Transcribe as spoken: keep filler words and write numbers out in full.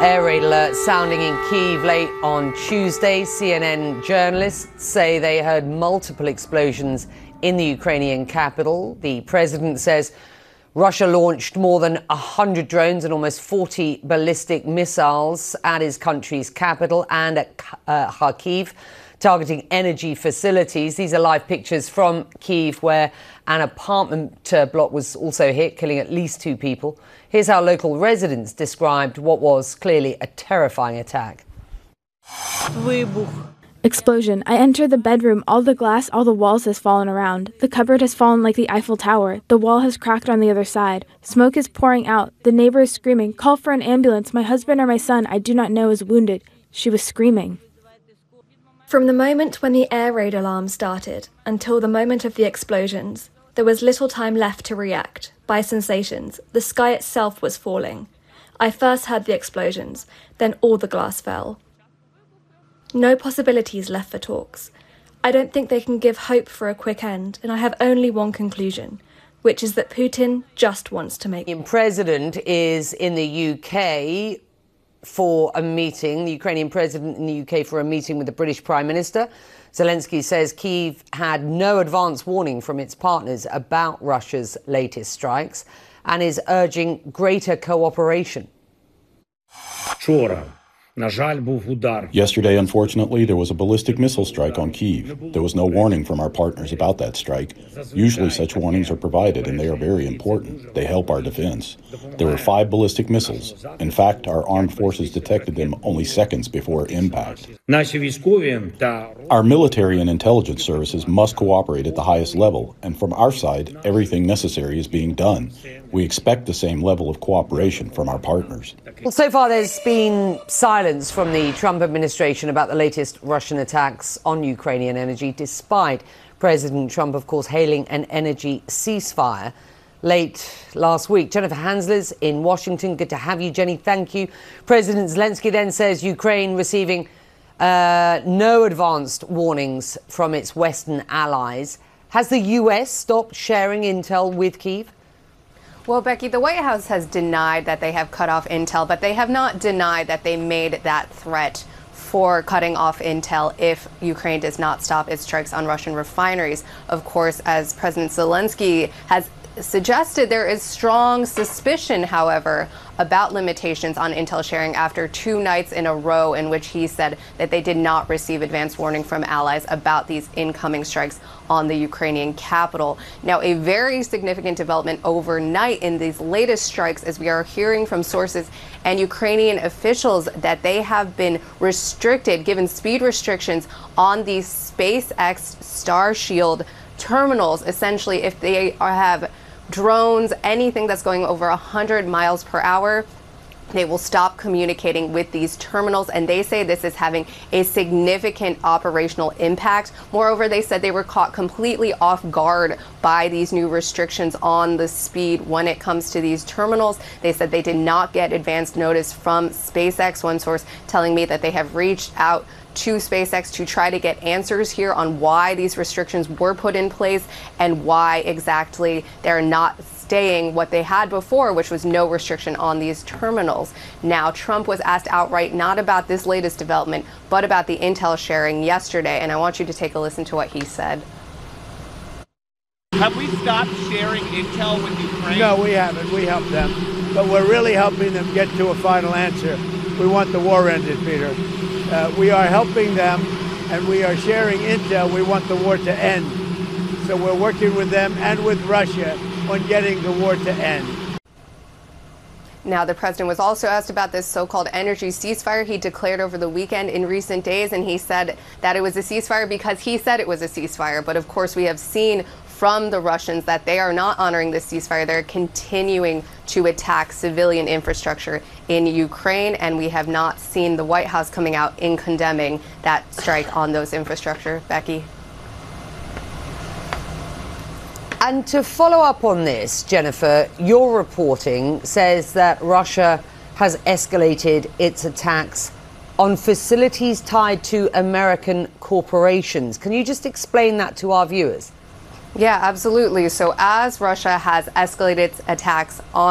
air raid alert sounding in Kyiv late on Tuesday. C N N journalists say they heard multiple explosions in the Ukrainian capital. The president says Russia launched more than one hundred drones and almost forty ballistic missiles at his country's capital and at uh, Kharkiv, targeting energy facilities. These are live pictures from Kyiv, where an apartment uh, block was also hit, killing at least two people. Here's how local residents described what was clearly a terrifying attack. Explosion. I enter the bedroom. All the glass, all the walls has fallen around. The cupboard has fallen like the Eiffel Tower. The wall has cracked on the other side. Smoke is pouring out. The neighbor is screaming, "Call for an ambulance. My husband or my son, I do not know, is wounded." She was screaming. From the moment when the air raid alarm started until the moment of the explosions, there was little time left to react. By sensations, the sky itself was falling. I first heard the explosions, then all the glass fell. No possibilities left for talks. I don't think they can give hope for a quick end, and I have only one conclusion, which is that Putin just wants to make... The president is in the U K for a meeting, the Ukrainian president in the U K for a meeting with the British Prime Minister. Zelensky says Kyiv had no advance warning from its partners about Russia's latest strikes and is urging greater cooperation. Yesterday, unfortunately, there was a ballistic missile strike on Kyiv. There was no warning from our partners about that strike. Usually such warnings are provided, and they are very important. They help our defense. There were five ballistic missiles. In fact, our armed forces detected them only seconds before impact. Our military and intelligence services must cooperate at the highest level, and from our side, everything necessary is being done. We expect the same level of cooperation from our partners. Well, so far there's been silence from the Trump administration about the latest Russian attacks on Ukrainian energy, despite President Trump, of course, hailing an energy ceasefire late last week. Jennifer Hansler's in Washington. Good to have you, Jenny. Thank you. President Zelensky then says Ukraine receiving uh, no advanced warnings from its Western allies. Has the U S stopped sharing intel with Kyiv? Well, Becky, the White House has denied that they have cut off intel, but they have not denied that they made that threat for cutting off intel if Ukraine does not stop its strikes on Russian refineries. Of course, as President Zelensky has suggested, there is strong suspicion, however, about limitations on intel sharing after two nights in a row in which he said that they did not receive advance warning from allies about these incoming strikes on the Ukrainian capital. Now, a very significant development overnight in these latest strikes, as we are hearing from sources and Ukrainian officials that they have been restricted, given speed restrictions on these SpaceX Starshield terminals. Essentially, if they are, have drones, anything that's going over one hundred miles per hour, they will stop communicating with these terminals, and they say this is having a significant operational impact. Moreover, they said they were caught completely off guard by these new restrictions on the speed when it comes to these terminals. They said they did not get advanced notice from SpaceX, one source telling me that they have reached out to SpaceX to try to get answers here on why these restrictions were put in place and why exactly they're not staying what they had before, which was no restriction on these terminals. Now, Trump was asked outright not about this latest development, but about the intel sharing yesterday, and I want you to take a listen to what he said. Have we stopped sharing intel with Ukraine? No, we haven't. We help them, but we're really helping them get to a final answer. We want the war ended, Peter. Uh, we are helping them, and we are sharing intel. We want the war to end. So we're working with them and with Russia on getting the war to end. Now, the president was also asked about this so-called energy ceasefire he declared over the weekend in recent days, and he said that it was a ceasefire because he said it was a ceasefire. But of course, we have seen from the Russians that they are not honoring this ceasefire. They're continuing to attack civilian infrastructure in Ukraine, and we have not seen the White House coming out in condemning that strike on those infrastructure. Becky? And to follow up on this, Jennifer, your reporting says that Russia has escalated its attacks on facilities tied to American corporations. Can you just explain that to our viewers? Yeah, absolutely. So as Russia has escalated its attacks on